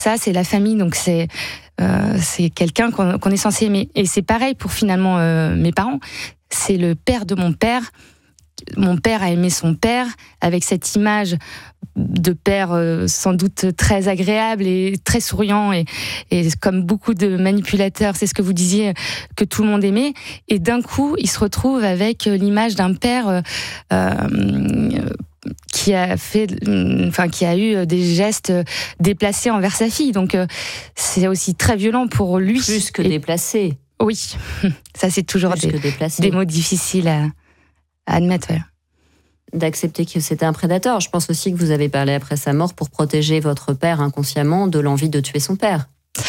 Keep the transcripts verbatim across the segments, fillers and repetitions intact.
Ça, c'est la famille, donc c'est euh, c'est quelqu'un qu'on, qu'on est censé aimer. Et c'est pareil pour finalement euh, mes parents. C'est le père de mon père. Mon père a aimé son père avec cette image de père euh, sans doute très agréable et très souriant et, et comme beaucoup de manipulateurs, c'est ce que vous disiez, que tout le monde aimait. Et d'un coup, il se retrouve avec l'image d'un père euh, euh, qui a fait, enfin qui a eu des gestes déplacés envers sa fille. Donc euh, c'est aussi très violent pour lui. Plus que et, déplacé. Oui, ça c'est toujours des, des mots difficiles à, à admettre. Ouais. D'accepter que c'était un prédateur. Je pense aussi que vous avez parlé après sa mort pour protéger votre père inconsciemment de l'envie de tuer son père.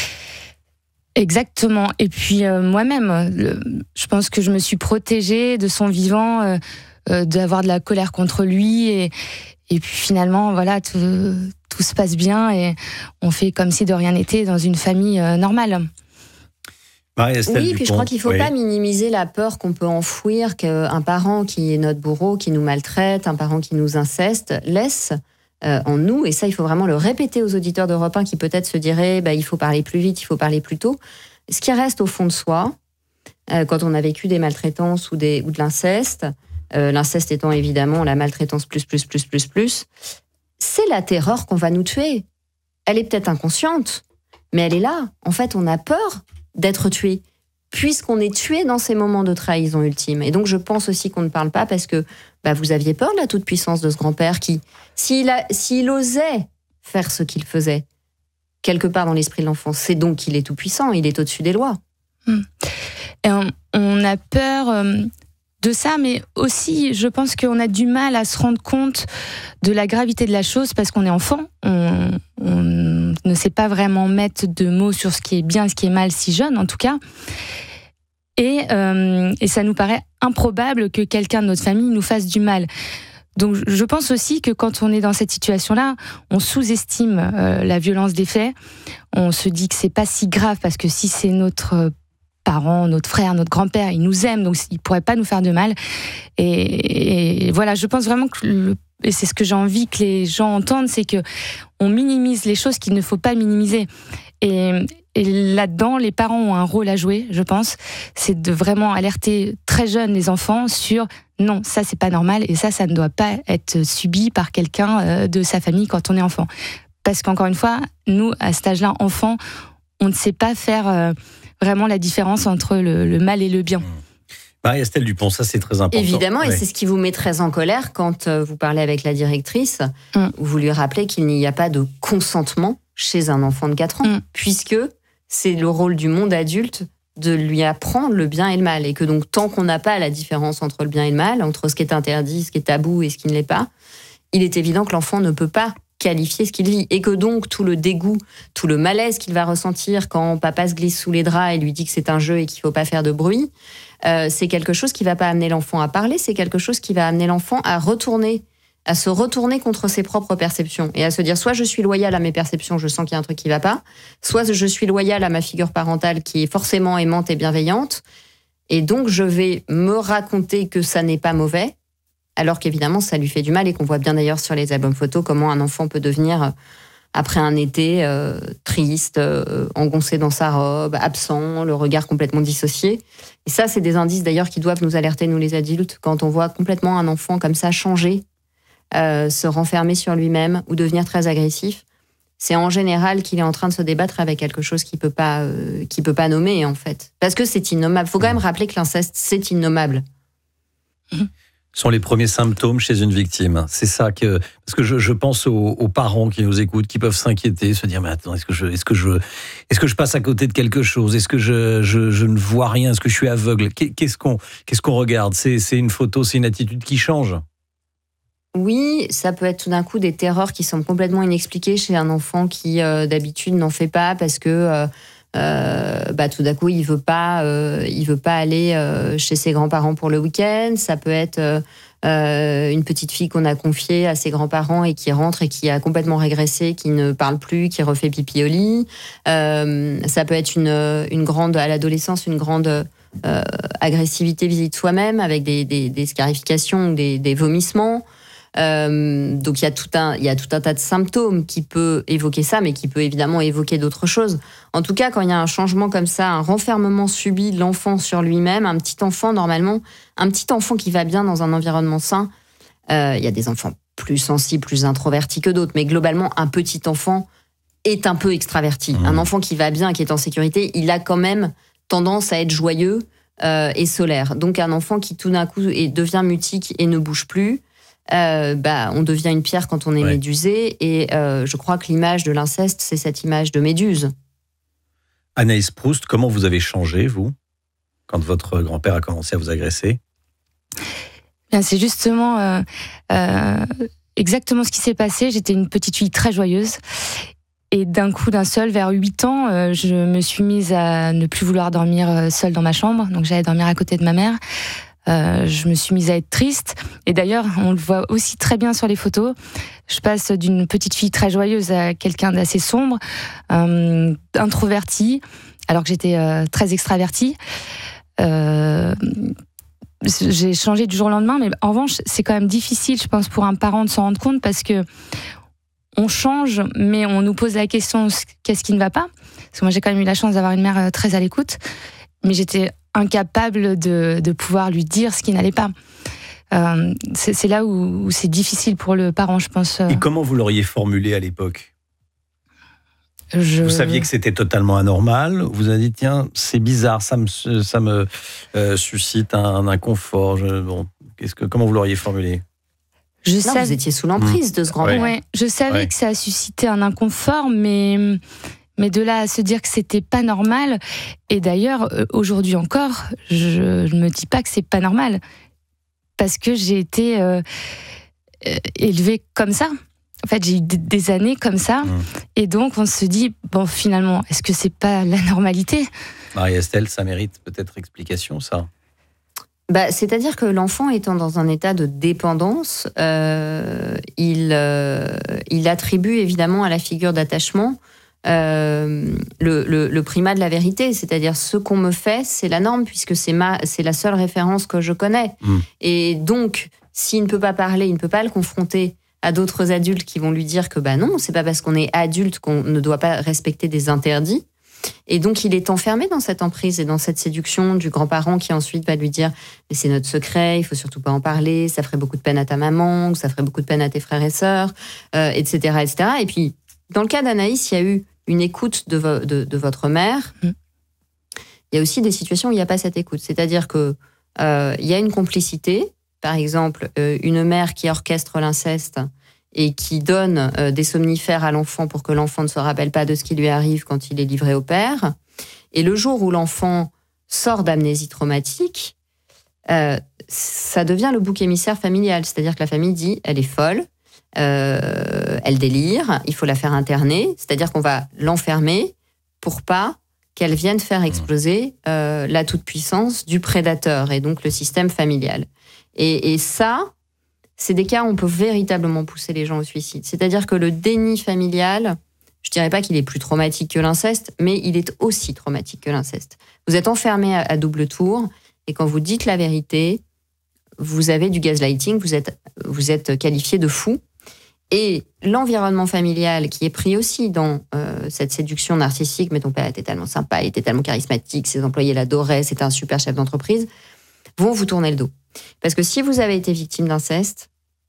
Exactement. Et puis euh, moi-même, le, je pense que je me suis protégée de son vivant, euh, euh, d'avoir de la colère contre lui. Et, et puis finalement, voilà, tout, tout se passe bien et on fait comme si de rien n'était dans une famille euh, normale. Marie-Estelle oui, puis je crois qu'il ne faut oui. pas minimiser la peur qu'on peut enfouir qu'un parent qui est notre bourreau, qui nous maltraite, un parent qui nous inceste, laisse euh, en nous. Et ça, il faut vraiment le répéter aux auditeurs d'Europe un qui peut-être se diraient bah, il faut parler plus vite, il faut parler plus tôt. Ce qui reste au fond de soi, euh, quand on a vécu des maltraitances ou, des, ou de l'inceste, euh, l'inceste étant évidemment la maltraitance plus, plus, plus, plus, plus, c'est la terreur qu'on va nous tuer. Elle est peut-être inconsciente, mais elle est là. En fait, on a peur d'être tué, puisqu'on est tué dans ces moments de trahison ultime. Et donc, je pense aussi qu'on ne parle pas parce que bah, vous aviez peur de la toute-puissance de ce grand-père qui, s'il, a, s'il osait faire ce qu'il faisait, quelque part dans l'esprit de l'enfant, c'est donc qu'il est tout-puissant, il est au-dessus des lois. Hum. Et on, on a peur euh, de ça, mais aussi, je pense qu'on a du mal à se rendre compte de la gravité de la chose parce qu'on est enfant, on, on ne sait pas vraiment mettre de mots sur ce qui est bien, ce qui est mal, si jeune en tout cas. Et, euh, et ça nous paraît improbable que quelqu'un de notre famille nous fasse du mal. Donc je pense aussi que quand on est dans cette situation-là, on sous-estime euh, la violence des faits. On se dit que c'est pas si grave parce que si c'est notre parent, notre frère, notre grand-père, il nous aime, donc il pourrait pas nous faire de mal. Et, et voilà, je pense vraiment que le, et c'est ce que j'ai envie que les gens entendent, c'est que on minimise les choses qu'il ne faut pas minimiser. Et, et là-dedans, les parents ont un rôle à jouer, je pense. C'est de vraiment alerter très jeunes les enfants sur non, ça c'est pas normal et ça, ça ne doit pas être subi par quelqu'un de sa famille quand on est enfant. Parce qu'encore une fois, nous, à cet âge-là, enfants, on ne sait pas faire euh, vraiment la différence entre le, le mal et le bien. Marie-Estelle Dupont, ça c'est très important. Évidemment, ouais. Et c'est ce qui vous met très en colère quand vous parlez avec la directrice, mm. où vous lui rappelez qu'il n'y a pas de consentement chez un enfant de quatre ans, mm. puisque c'est le rôle du monde adulte de lui apprendre le bien et le mal. Et que donc, tant qu'on n'a pas la différence entre le bien et le mal, entre ce qui est interdit, ce qui est tabou et ce qui ne l'est pas, il est évident que l'enfant ne peut pas qualifier ce qu'il vit. Et que donc, tout le dégoût, tout le malaise qu'il va ressentir quand papa se glisse sous les draps et lui dit que c'est un jeu et qu'il ne faut pas faire de bruit, euh, c'est quelque chose qui ne va pas amener l'enfant à parler, c'est quelque chose qui va amener l'enfant à retourner, à se retourner contre ses propres perceptions et à se dire soit je suis loyal à mes perceptions, je sens qu'il y a un truc qui ne va pas, soit je suis loyal à ma figure parentale qui est forcément aimante et bienveillante, et donc je vais me raconter que ça n'est pas mauvais, alors qu'évidemment ça lui fait du mal et qu'on voit bien d'ailleurs sur les albums photos comment un enfant peut devenir, après un été, euh, triste, euh, engoncé dans sa robe, absent, le regard complètement dissocié. Et ça, c'est des indices d'ailleurs qui doivent nous alerter, nous les adultes, quand on voit complètement un enfant comme ça changer, euh, se renfermer sur lui-même ou devenir très agressif. C'est en général qu'il est en train de se débattre avec quelque chose qu'il peut pas, euh, qu'il peut pas nommer, en fait. Parce que c'est innommable. Il faut quand même rappeler que l'inceste, c'est innommable. Mmh. Sont les premiers symptômes chez une victime. C'est ça que, parce que je, je pense aux, aux parents qui nous écoutent, qui peuvent s'inquiéter, se dire mais attends, est-ce que je, est-ce que je, est-ce que je passe à côté de quelque chose? Est-ce que je, je, je ne vois rien? Est-ce que je suis aveugle? Qu'est-ce qu'on, qu'est-ce qu'on regarde? C'est, c'est une photo, c'est une attitude qui change. Oui, ça peut être tout d'un coup des terreurs qui semblent complètement inexpliquées chez un enfant qui euh, d'habitude n'en fait pas parce que euh, Euh, bah, tout d'un coup il veut pas euh, il veut pas aller euh, chez ses grands-parents pour le week-end. Ça peut être euh, une petite fille qu'on a confiée à ses grands-parents et qui rentre et qui a complètement régressé, qui ne parle plus, qui refait pipi au lit. Euh, ça peut être une, une grande, à l'adolescence, une grande euh, agressivité vis-à-vis de soi-même avec des, des, des scarifications ou des, des vomissements. Euh, donc il y a tout un, il y a tout un tas de symptômes qui peut évoquer ça, mais qui peut évidemment évoquer d'autres choses. En tout cas, quand il y a un changement comme ça, un renfermement subi de l'enfant sur lui-même, un petit enfant normalement, un petit enfant qui va bien dans un environnement sain, euh, il y a des enfants plus sensibles, plus introvertis que d'autres, mais globalement un petit enfant est un peu extraverti. Mmh. Un enfant qui va bien, qui est en sécurité, il a quand même tendance à être joyeux euh, et solaire. Donc un enfant qui tout d'un coup est, devient mutique et ne bouge plus, euh, bah, on devient une pierre quand on est ouais. médusé. Et euh, je crois que l'image de l'inceste, c'est cette image de méduse. Anaïs Proust, comment vous avez changé, vous, quand votre grand-père a commencé à vous agresser ? Bien, c'est justement euh, euh, exactement ce qui s'est passé. J'étais une petite fille très joyeuse. Et d'un coup, d'un seul, vers huit ans, euh, je me suis mise à ne plus vouloir dormir seule dans ma chambre. Donc j'allais dormir à côté de ma mère. Euh, je me suis mise à être triste. Et d'ailleurs, on le voit aussi très bien sur les photos. Je passe d'une petite fille très joyeuse à quelqu'un d'assez sombre, euh, introvertie, alors que j'étais euh, très extravertie. Euh, j'ai changé du jour au lendemain, mais en revanche, c'est quand même difficile, je pense, pour un parent de s'en rendre compte parce que on change, mais on nous pose la question qu'est-ce qui ne va pas ? Parce que moi, j'ai quand même eu la chance d'avoir une mère très à l'écoute, mais j'étais incapable de, de pouvoir lui dire ce qui n'allait pas. Euh, c'est, c'est là où, où c'est difficile pour le parent, je pense. Et comment vous l'auriez formulé à l'époque ? Je... Vous saviez que c'était totalement anormal. Vous avez dit, tiens, c'est bizarre, ça me, ça me euh, suscite un, un inconfort. Je, bon, qu'est-ce que, comment vous l'auriez formulé ? Je non, savais... Vous étiez sous l'emprise mmh. de ce grand-père. Ouais. Ouais, je savais ouais. que ça a suscité un inconfort, mais, mais de là à se dire que c'était pas normal. Et d'ailleurs, aujourd'hui encore, je ne me dis pas que c'est pas normal. Parce que j'ai été euh, élevée comme ça. En fait, j'ai eu des années comme ça. Mmh. Et donc, on se dit, bon, finalement, est-ce que c'est pas la normalité ? Marie-Estelle, ça mérite peut-être explication, ça ? Bah, c'est-à-dire que l'enfant étant dans un état de dépendance, euh, il, euh, il attribue évidemment à la figure d'attachement euh, le, le, le primat de la vérité. C'est-à-dire ce qu'on me fait, c'est la norme puisque c'est, ma, c'est la seule référence que je connais. Mmh. Et donc, s'il ne peut pas parler, il ne peut pas le confronter à d'autres adultes qui vont lui dire que bah non, c'est pas parce qu'on est adulte qu'on ne doit pas respecter des interdits. Et donc, il est enfermé dans cette emprise et dans cette séduction du grand-parent qui ensuite va lui dire « Mais c'est notre secret, il faut surtout pas en parler, ça ferait beaucoup de peine à ta maman, ça ferait beaucoup de peine à tes frères et sœurs, euh, et cetera, et cetera » Et puis, dans le cas d'Anaïs, il y a eu une écoute de, vo- de, de votre mère. Mmh. Il y a aussi des situations où il n'y a pas cette écoute. C'est-à-dire qu'il euh, y a une complicité. Par exemple, euh, une mère qui orchestre l'inceste et qui donne euh, des somnifères à l'enfant pour que l'enfant ne se rappelle pas de ce qui lui arrive quand il est livré au père. Et le jour où l'enfant sort d'amnésie traumatique, euh, ça devient le bouc émissaire familial. C'est-à-dire que la famille dit « elle est folle, euh, elle délire, il faut la faire interner ». C'est-à-dire qu'on va l'enfermer pour pas qu'elle vienne faire exploser euh, la toute-puissance du prédateur et donc le système familial. Et, et ça... c'est des cas où on peut véritablement pousser les gens au suicide. C'est-à-dire que le déni familial, je ne dirais pas qu'il est plus traumatique que l'inceste, mais il est aussi traumatique que l'inceste. Vous êtes enfermé à, à double tour, et quand vous dites la vérité, vous avez du gaslighting, vous êtes, vous êtes qualifié de fou. Et l'environnement familial qui est pris aussi dans euh, cette séduction narcissique, mais ton père était tellement sympa, il était tellement charismatique, ses employés l'adoraient, c'était un super chef d'entreprise, vont vous tourner le dos. Parce que si vous avez été victime d'inceste,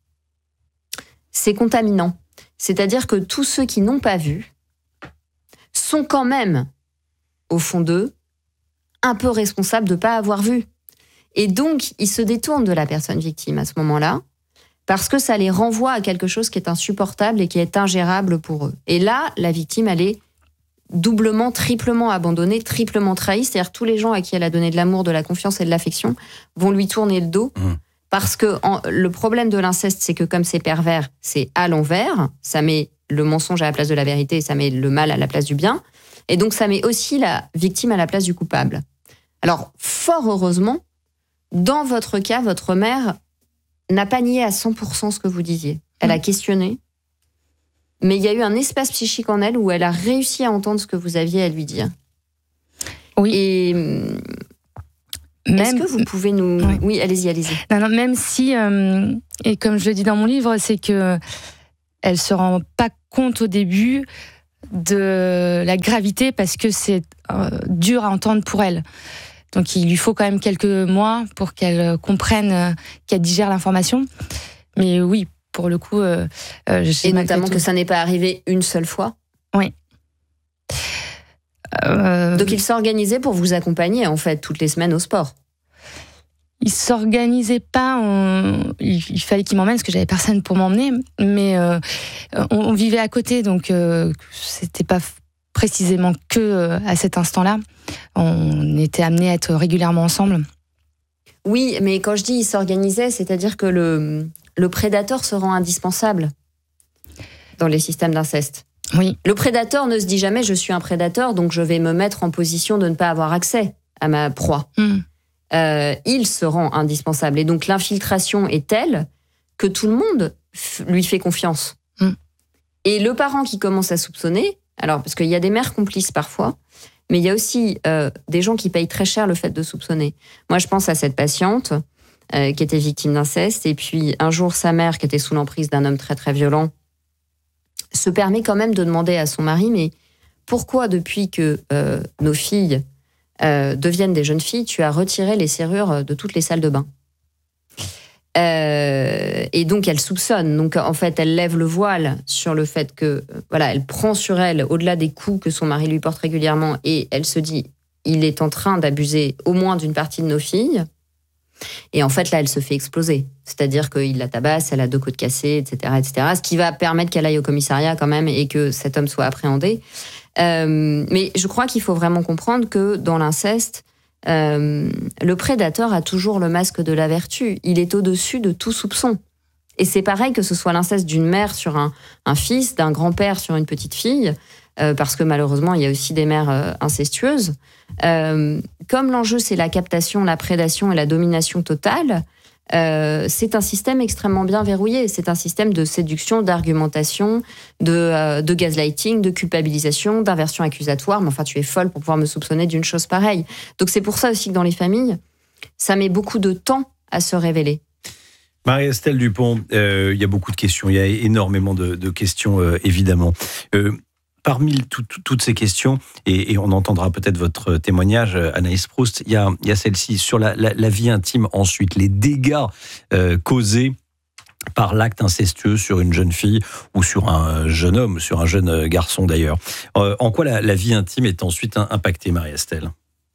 c'est contaminant. C'est-à-dire que tous ceux qui n'ont pas vu sont quand même, au fond d'eux, un peu responsables de ne pas avoir vu. Et donc, ils se détournent de la personne victime à ce moment-là, parce que ça les renvoie à quelque chose qui est insupportable et qui est ingérable pour eux. Et là, la victime, elle est doublement, triplement abandonnée, triplement trahie. C'est-à-dire tous les gens à qui elle a donné de l'amour, de la confiance et de l'affection vont lui tourner le dos. Mmh. Parce que en, le problème de l'inceste, c'est que comme c'est pervers, c'est à l'envers. Ça met le mensonge à la place de la vérité, ça met le mal à la place du bien. Et donc, ça met aussi la victime à la place du coupable. Alors, fort heureusement, dans votre cas, votre mère n'a pas nié à cent pour cent ce que vous disiez. Elle mmh. a questionné. Mais il y a eu un espace psychique en elle où elle a réussi à entendre ce que vous aviez à lui dire. Oui. Et Même... Est-ce que vous pouvez nous... Oui, oui allez-y, allez-y. Non, non, même si, euh, et comme je le dis dans mon livre, c'est que elle se rend pas compte au début de la gravité parce que c'est euh, dur à entendre pour elle. Donc il lui faut quand même quelques mois pour qu'elle comprenne, euh, qu'elle digère l'information. Mais oui, pour le coup... Euh, euh, j'ai Et notamment que ça n'est pas arrivé une seule fois. Oui. Euh... Donc il s'organisait pour vous accompagner en fait toutes les semaines au sport. Il s'organisait pas, on... il, il fallait qu'il m'emmène parce que j'avais personne pour m'emmener, mais euh, on, on vivait à côté, donc euh, c'était pas précisément que euh, à cet instant-là. On était amenés à être régulièrement ensemble. Oui, mais quand je dis il s'organisait, c'est-à-dire que le, le prédateur se rend indispensable dans les systèmes d'inceste. Oui. Le prédateur ne se dit jamais je suis un prédateur, donc je vais me mettre en position de ne pas avoir accès à ma proie. Mm. Euh, il se rend indispensable. Et donc l'infiltration est telle que tout le monde f- lui fait confiance. Mm. Et le parent qui commence à soupçonner, alors parce qu'il y a des mères complices parfois, mais il y a aussi euh, des gens qui payent très cher le fait de soupçonner. Moi, je pense à cette patiente euh, qui était victime d'inceste, et puis un jour, sa mère, qui était sous l'emprise d'un homme très très violent, se permet quand même de demander à son mari, mais pourquoi depuis que euh, nos filles euh, deviennent des jeunes filles, tu as retiré les serrures de toutes les salles de bain ? euh, Et donc elle soupçonne. Donc en fait, elle lève le voile sur le fait que, voilà, elle prend sur elle, au-delà des coups que son mari lui porte régulièrement, et elle se dit, il est en train d'abuser au moins d'une partie de nos filles. Et en fait, là, elle se fait exploser. C'est-à-dire qu'il la tabasse, elle a deux côtes cassées, et cetera, et cetera. Ce qui va permettre qu'elle aille au commissariat quand même et que cet homme soit appréhendé. Euh, mais je crois qu'il faut vraiment comprendre que dans l'inceste, euh, le prédateur a toujours le masque de la vertu. Il est au-dessus de tout soupçon. Et c'est pareil que ce soit l'inceste d'une mère sur un, un fils, d'un grand-père sur une petite fille, euh, parce que malheureusement, il y a aussi des mères euh, incestueuses. Euh, comme l'enjeu, c'est la captation, la prédation et la domination totale, euh, c'est un système extrêmement bien verrouillé. C'est un système de séduction, d'argumentation, de, euh, de gaslighting, de culpabilisation, d'inversion accusatoire. Mais enfin, tu es folle pour pouvoir me soupçonner d'une chose pareille. Donc c'est pour ça aussi que dans les familles, ça met beaucoup de temps à se révéler. Marie-Estelle Dupont, euh, il y a beaucoup de questions, il y a énormément de, de questions, euh, évidemment. Euh, Parmi tout, tout, toutes ces questions, et, et on entendra peut-être votre témoignage, Anaïs Proust, il y a, il y a celle-ci sur la, la, la vie intime, ensuite, les dégâts euh, causés par l'acte incestueux sur une jeune fille ou sur un jeune homme, sur un jeune garçon d'ailleurs. Euh, en quoi la, la vie intime est ensuite impactée, Marie-Estelle ?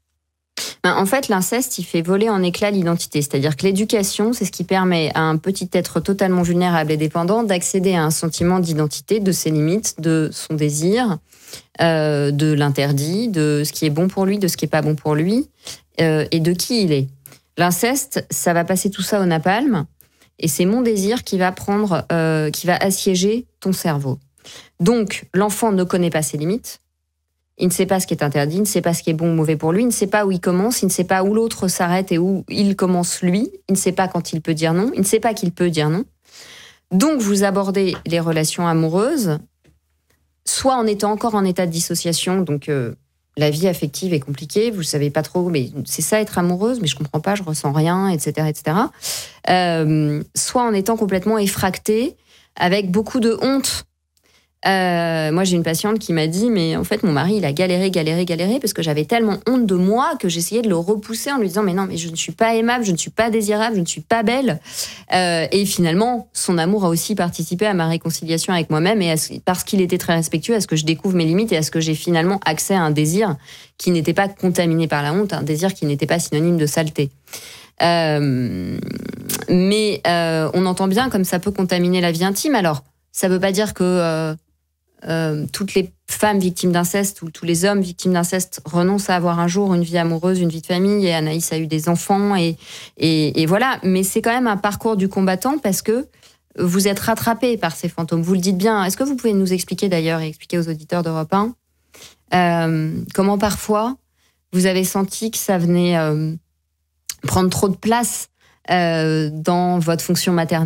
En fait, l'inceste, il fait voler en éclats l'identité. C'est-à-dire que l'éducation, c'est ce qui permet à un petit être totalement vulnérable et dépendant d'accéder à un sentiment d'identité, de ses limites, de son désir, euh, de l'interdit, de ce qui est bon pour lui, de ce qui n'est pas bon pour lui, euh, et de qui il est. L'inceste, ça va passer tout ça au napalm, et c'est mon désir qui va prendre, euh, qui va assiéger ton cerveau. Donc, l'enfant ne connaît pas ses limites. Il ne sait pas ce qui est interdit, il ne sait pas ce qui est bon ou mauvais pour lui, il ne sait pas où il commence, il ne sait pas où l'autre s'arrête et où il commence lui, il ne sait pas quand il peut dire non, il ne sait pas qu'il peut dire non. Donc vous abordez les relations amoureuses, soit en étant encore en état de dissociation, donc euh, la vie affective est compliquée, vous ne savez pas trop, mais c'est ça être amoureuse, mais je ne comprends pas, je ne ressens rien, et cetera, et cetera. Euh, soit en étant complètement effractée, avec beaucoup de honte. Euh, moi, j'ai une patiente qui m'a dit, mais en fait, mon mari, il a galéré, galéré, galéré, parce que j'avais tellement honte de moi que j'essayais de le repousser en lui disant, mais non, mais je ne suis pas aimable, je ne suis pas désirable, je ne suis pas belle. Euh, et finalement, son amour a aussi participé à ma réconciliation avec moi-même, et à ce, parce qu'il était très respectueux, à ce que je découvre mes limites et à ce que j'ai finalement accès à un désir qui n'était pas contaminé par la honte, un désir qui n'était pas synonyme de saleté. Euh, mais euh, on entend bien comme ça peut contaminer la vie intime. Alors, ça ne veut pas dire que euh, euh, toutes les femmes victimes d'inceste ou tous les hommes victimes d'inceste renoncent à avoir un jour une vie amoureuse, une vie de famille, et Anaïs a eu des enfants, et, et, et voilà. Mais c'est quand même un parcours du combattant parce que vous êtes rattrapé par ces fantômes. Vous le dites bien. Est-ce que vous pouvez nous expliquer d'ailleurs, et expliquer aux auditeurs d'Europe un, euh, comment parfois vous avez senti que ça venait euh, prendre trop de place euh, dans votre fonction maternelle ?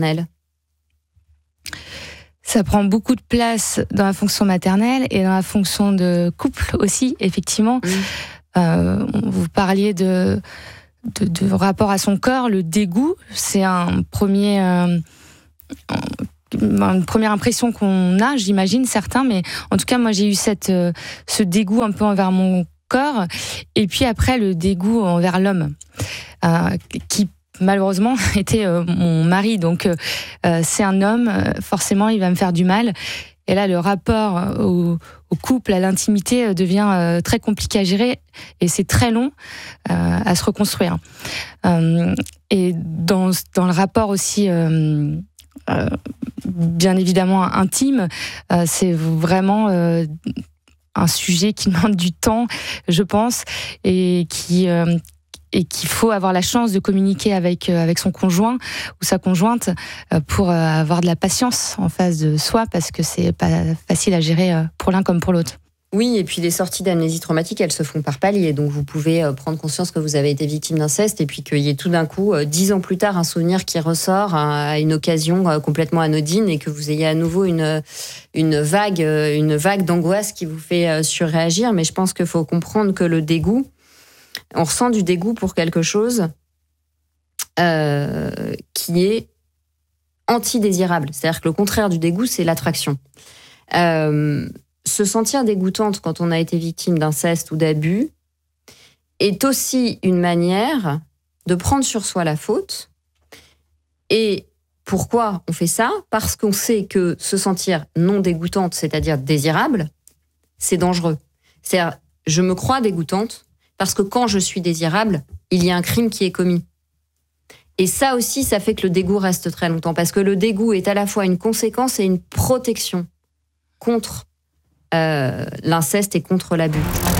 Ça prend beaucoup de place dans la fonction maternelle et dans la fonction de couple aussi, effectivement. Mmh. Euh, vous parliez de, de, de rapport à son corps, le dégoût, c'est un premier, euh, une première impression qu'on a, j'imagine certains, mais en tout cas moi j'ai eu cette, euh, ce dégoût un peu envers mon corps, et puis après le dégoût envers l'homme, euh, qui malheureusement était euh, mon mari, donc euh, c'est un homme, euh, forcément il va me faire du mal. Et là, le rapport au, au couple, à l'intimité devient euh, très compliqué à gérer et c'est très long euh, à se reconstruire. Euh, et dans, dans le rapport aussi, euh, euh, bien évidemment intime, euh, c'est vraiment euh, un sujet qui demande du temps, je pense, et qui... Euh, et qu'il faut avoir la chance de communiquer avec, avec son conjoint ou sa conjointe pour avoir de la patience en face de soi, parce que c'est pas facile à gérer pour l'un comme pour l'autre. Oui, et puis les sorties d'amnésie traumatique, elles se font par paliers. Donc vous pouvez prendre conscience que vous avez été victime d'inceste et puis qu'il y ait tout d'un coup, dix ans plus tard, un souvenir qui ressort à une occasion complètement anodine et que vous ayez à nouveau une, une, vague, une vague d'angoisse qui vous fait surréagir. Mais je pense qu'il faut comprendre que le dégoût, on ressent du dégoût pour quelque chose euh, qui est anti-désirable. C'est-à-dire que le contraire du dégoût, c'est l'attraction. Euh, se sentir dégoûtante quand on a été victime d'inceste ou d'abus est aussi une manière de prendre sur soi la faute. Et pourquoi on fait ça ? Parce qu'on sait que se sentir non dégoûtante, c'est-à-dire désirable, c'est dangereux. C'est-à-dire, je me crois dégoûtante, parce que quand je suis désirable, il y a un crime qui est commis. Et ça aussi, ça fait que le dégoût reste très longtemps. Parce que le dégoût est à la fois une conséquence et une protection contre euh, l'inceste et contre l'abus.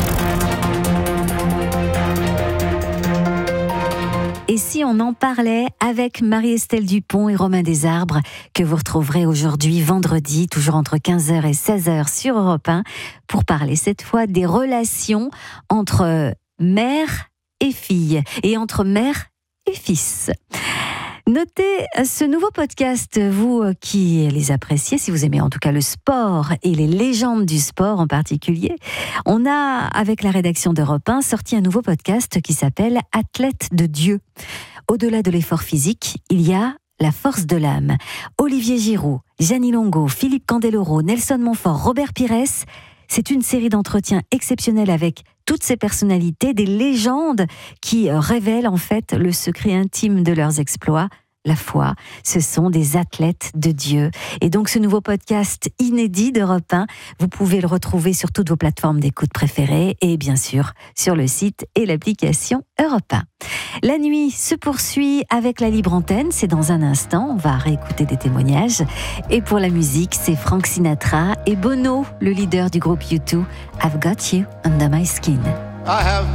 Et si on en parlait avec Marie-Estelle Dupont et Romain Desarbres, que vous retrouverez aujourd'hui vendredi, toujours entre quinze heures et seize heures sur Europe un, pour parler cette fois des relations entre mère et fille, et entre mère et fils. Notez ce nouveau podcast, vous qui les appréciez, si vous aimez en tout cas le sport et les légendes du sport en particulier. On a, avec la rédaction d'Europe un, sorti un nouveau podcast qui s'appelle « Athlète de Dieu ». Au-delà de l'effort physique, il y a la force de l'âme. Olivier Giroud, Jeannie Longo, Philippe Candeloro, Nelson Montfort, Robert Pires. C'est une série d'entretiens exceptionnels avec toutes ces personnalités, des légendes qui révèlent en fait le secret intime de leurs exploits. La foi, ce sont des athlètes de Dieu. Et donc ce nouveau podcast inédit d'Europe un, vous pouvez le retrouver sur toutes vos plateformes d'écoute préférées et bien sûr sur le site et l'application Europe un. La nuit se poursuit avec la libre antenne, c'est dans un instant, on va réécouter des témoignages. Et pour la musique, c'est Frank Sinatra et Bono, le leader du groupe U deux, I've Got You Under My Skin. I have